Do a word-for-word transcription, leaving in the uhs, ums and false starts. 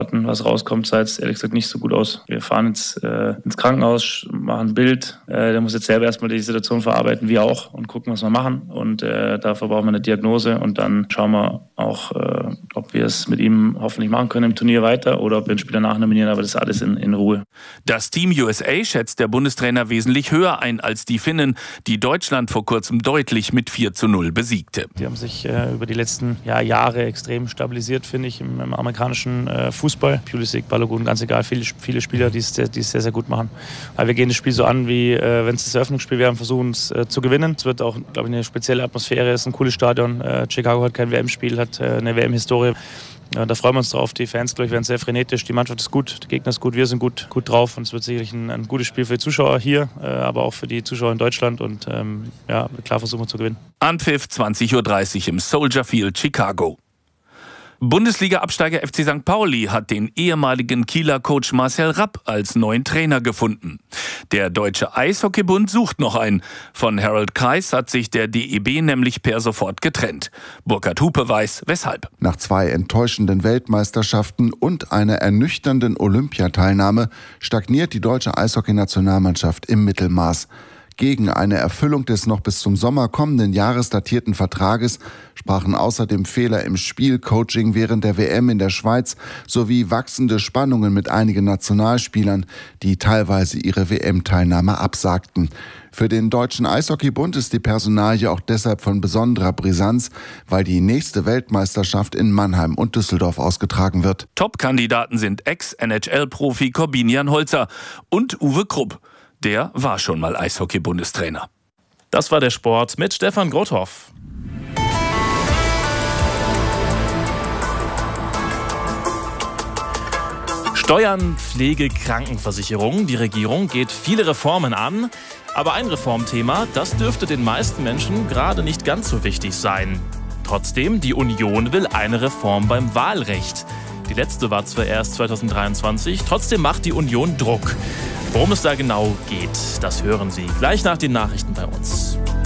Was rauskommt, sah jetzt ehrlich gesagt nicht so gut aus. Wir fahren jetzt äh, ins Krankenhaus, machen ein Bild. Äh, der muss jetzt selber erstmal die Situation verarbeiten, wir auch, und gucken, was wir machen. Und äh, dafür brauchen wir eine Diagnose und dann schauen wir auch, äh, ob wir es mit ihm hoffentlich machen können im Turnier weiter oder ob wir den Spieler nachnominieren, aber das ist alles in, in Ruhe. Das Team U S A schätzt der Bundestrainer wesentlich höher ein als die Finnen, die Deutschland vor kurzem deutlich mit vier zu null besiegte. Die haben sich äh, über die letzten ja, Jahre extrem stabilisiert, finde ich, im, im amerikanischen äh, Fußball. Pulisic, Balogun, ganz egal, viele, viele Spieler, die es, die es sehr, sehr gut machen. Aber wir gehen das Spiel so an, wie äh, wenn es das Eröffnungsspiel wäre und versuchen es äh, zu gewinnen. Es wird auch, glaube ich, eine spezielle Atmosphäre, es ist ein cooles Stadion. Äh, Chicago hat kein W M-Spiel, hat äh, eine W M-Historie. Ja, da freuen wir uns drauf. Die Fans, glaube ich, werden sehr frenetisch. Die Mannschaft ist gut, der Gegner ist gut, wir sind gut, gut drauf. Und es wird sicherlich ein, ein gutes Spiel für die Zuschauer hier, äh, aber auch für die Zuschauer in Deutschland. Und ähm, ja, klar versuchen wir zu gewinnen. Anpfiff zwanzig Uhr dreißig im Soldier Field, Chicago. Bundesliga-Absteiger F C Sankt Pauli hat den ehemaligen Kieler Coach Marcel Rapp als neuen Trainer gefunden. Der Deutsche Eishockeybund sucht noch einen. Von Harold Kreis hat sich der D E B nämlich per sofort getrennt. Burkhard Hupe weiß, weshalb. Nach zwei enttäuschenden Weltmeisterschaften und einer ernüchternden Olympiateilnahme stagniert die deutsche Eishockey-Nationalmannschaft im Mittelmaß. Gegen eine Erfüllung des noch bis zum Sommer kommenden Jahres datierten Vertrages sprachen außerdem Fehler im Spielcoaching während der W M in der Schweiz sowie wachsende Spannungen mit einigen Nationalspielern, die teilweise ihre W M-Teilnahme absagten. Für den Deutschen Eishockeybund ist die Personalie auch deshalb von besonderer Brisanz, weil die nächste Weltmeisterschaft in Mannheim und Düsseldorf ausgetragen wird. Top-Kandidaten sind Ex-N H L-Profi Corbinian Holzer und Uwe Krupp. Der war schon mal Eishockey-Bundestrainer. Das war der Sport mit Stefan Grothoff. Steuern, Pflege, Krankenversicherung. Die Regierung geht viele Reformen an. Aber ein Reformthema, das dürfte den meisten Menschen gerade nicht ganz so wichtig sein. Trotzdem, die Union will eine Reform beim Wahlrecht. Die letzte war zwar erst zweitausenddreiundzwanzig, trotzdem macht die Union Druck. Worum es da genau geht, das hören Sie gleich nach den Nachrichten bei uns.